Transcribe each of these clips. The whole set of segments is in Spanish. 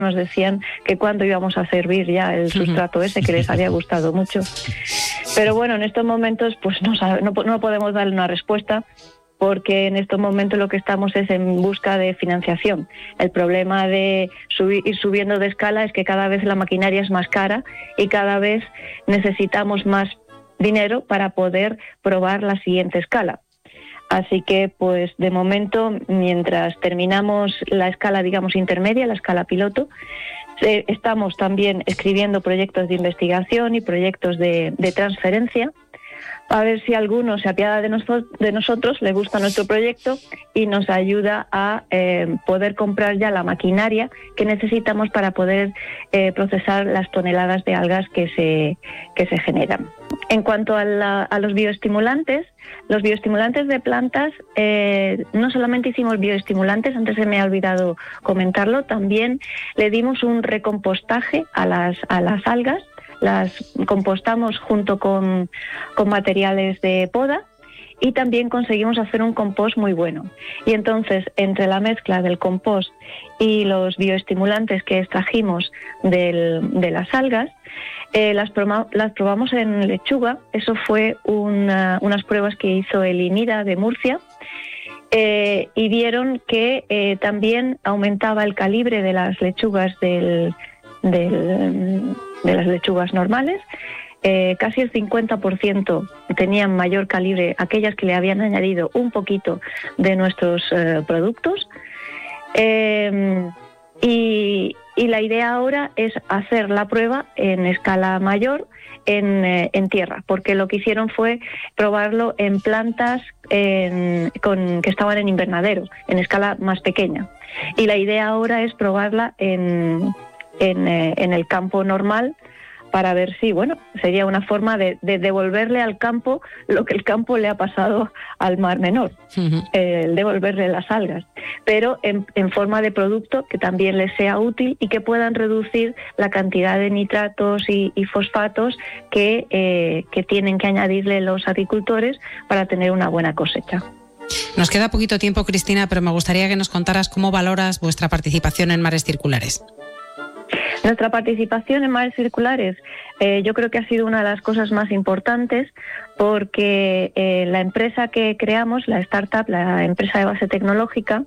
nos decían que cuándo íbamos a servir ya el sustrato ese, que les había gustado mucho. Pero bueno, en estos momentos pues no podemos darle una respuesta, porque en estos momentos lo que estamos es en busca de financiación. El problema de ir subiendo de escala es que cada vez la maquinaria es más cara y cada vez necesitamos más dinero para poder probar la siguiente escala. Así que, pues, de momento, mientras terminamos la escala, digamos, intermedia, la escala piloto, estamos también escribiendo proyectos de investigación y proyectos de transferencia, a ver si alguno se apiada de nosotros, le gusta nuestro proyecto y nos ayuda a poder comprar ya la maquinaria que necesitamos para poder procesar las toneladas de algas que se generan. En cuanto a los bioestimulantes de plantas, no solamente hicimos bioestimulantes, antes se me ha olvidado comentarlo, también le dimos un recompostaje a las algas. Las compostamos junto con materiales de poda y también conseguimos hacer un compost muy bueno. Y entonces, entre la mezcla del compost y los bioestimulantes que extrajimos de las algas, las probamos en lechuga. Eso fue unas pruebas que hizo el INIDA de Murcia, y vieron que también aumentaba el calibre de las lechugas de las lechugas normales. Casi el 50% tenían mayor calibre aquellas que le habían añadido un poquito de nuestros productos. Y la idea ahora es hacer la prueba en escala mayor en tierra, porque lo que hicieron fue probarlo en plantas que estaban en invernadero, en escala más pequeña. Y la idea ahora es probarla en el campo normal, para ver si, sería una forma de devolverle al campo lo que el campo le ha pasado al Mar Menor, el devolverle las algas, pero en forma de producto que también les sea útil y que puedan reducir la cantidad de nitratos y fosfatos que tienen que añadirle los agricultores para tener una buena cosecha. Nos queda poquito tiempo, Cristina, pero me gustaría que nos contaras cómo valoras vuestra participación en Mares Circulares. Nuestra participación en Mares Circulares yo creo que ha sido una de las cosas más importantes, porque la empresa que creamos, la startup, la empresa de base tecnológica,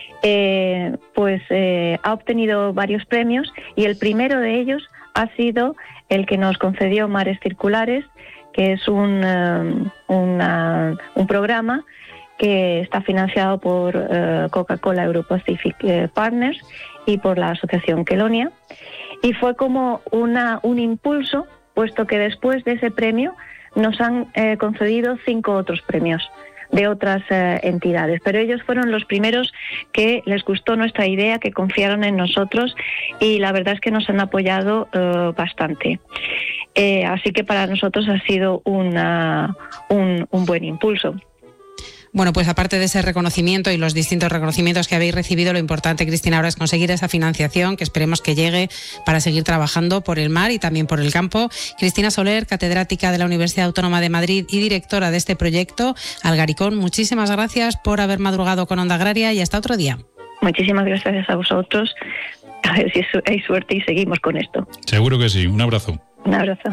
ha obtenido varios premios, y el primero de ellos ha sido el que nos concedió Mares Circulares, que es un programa que está financiado por Coca-Cola Euro-Pacific Partners y por la Asociación Kelonia. Y fue como un impulso, puesto que después de ese premio nos han concedido 5 otros premios de otras entidades. Pero ellos fueron los primeros que les gustó nuestra idea, que confiaron en nosotros, y la verdad es que nos han apoyado bastante. Así que para nosotros ha sido un buen impulso. Bueno, pues aparte de ese reconocimiento y los distintos reconocimientos que habéis recibido, lo importante, Cristina, ahora es conseguir esa financiación, que esperemos que llegue para seguir trabajando por el mar y también por el campo. Cristina Soler, catedrática de la Universidad Autónoma de Madrid y directora de este proyecto Algaricón, muchísimas gracias por haber madrugado con Onda Agraria, y hasta otro día. Muchísimas gracias a vosotros. A ver si hay suerte y seguimos con esto. Seguro que sí. Un abrazo. Un abrazo.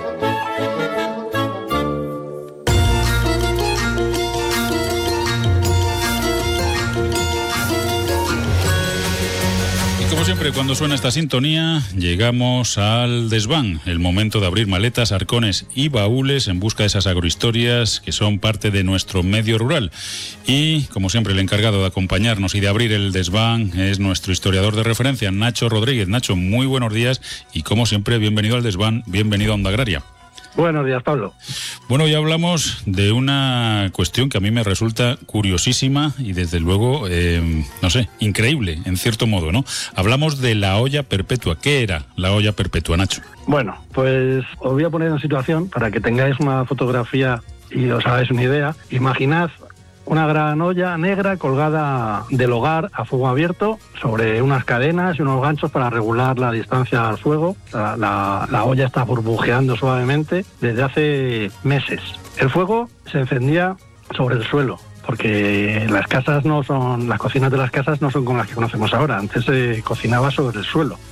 Como siempre, cuando suena esta sintonía, llegamos al desván, el momento de abrir maletas, arcones y baúles en busca de esas agrohistorias que son parte de nuestro medio rural. Y, como siempre, el encargado de acompañarnos y de abrir el desván es nuestro historiador de referencia, Nacho Rodríguez. Nacho, muy buenos días y, como siempre, bienvenido al desván, bienvenido a Onda Agraria. Buenos días, Pablo. Bueno, ya hablamos de una cuestión que a mí me resulta curiosísima y desde luego, increíble, en cierto modo, ¿no? Hablamos de la olla perpetua. ¿Qué era la olla perpetua, Nacho? Bueno, pues os voy a poner en situación para que tengáis una fotografía y os hagáis una idea. Imaginad una gran olla negra colgada del hogar a fuego abierto sobre unas cadenas y unos ganchos para regular la distancia al fuego. La olla está burbujeando suavemente desde hace meses. El fuego se encendía sobre el suelo, porque las cocinas de las casas no son como las que conocemos ahora. Antes se cocinaba sobre el suelo.